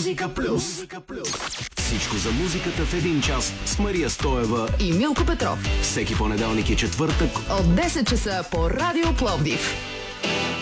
Музика плюс. Всичко за музиката в един час с Мария Стоева и Милко Петров. Всеки понеделник и четвъртък от 10 часа по Радио Пловдив.